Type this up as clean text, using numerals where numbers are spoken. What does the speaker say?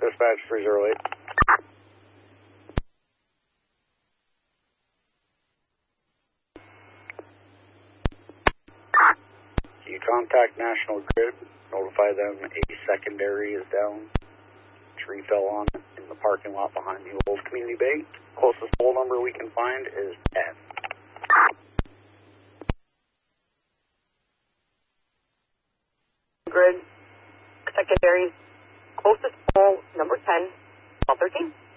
Dispatch 308. You contact National Grid, notify them a secondary is down. Tree fell on in the parking lot behind the old community bay. Closest pole number we can find is 10. Grid, secondary, closest pole, number 10, 1213.